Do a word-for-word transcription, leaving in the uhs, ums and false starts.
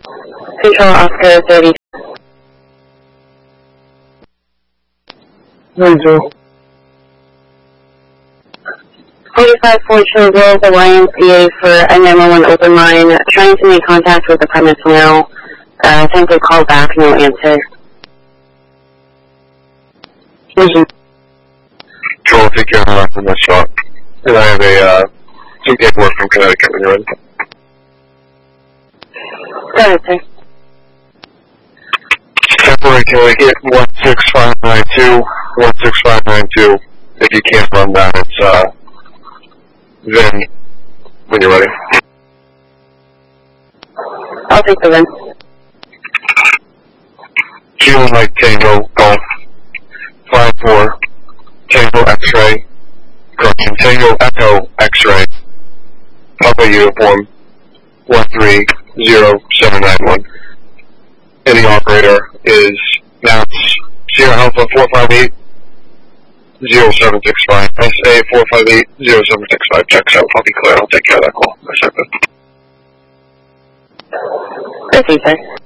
Control Oscar thirty. thirty-two. forty-five Fort Hill Grove, the Y M C A for N nine one one open line, trying to make contact with the premise now. Uh, attempted call back, no answer. Listen. Joel, take care of the rest of my shot. And I have a, uh, some paperwork from Connecticut when you're in. Go ahead, sir. Temporary, can we get one six five nine two, one six five nine two? If you can't run that, it's, uh, Vin, when you're ready. I'll take the win. Kilo Mike Tango, Golf, five four, Tango X-ray, correction, Tango Echo X-ray, Papa Uniform, one three zero seven nine one. And the operator is now Sierra Alpha four five eight, zero seven six five, S A four five eight, zero seven six five, checks out, I'll be clear, I'll take care of that call. Proceed, sir.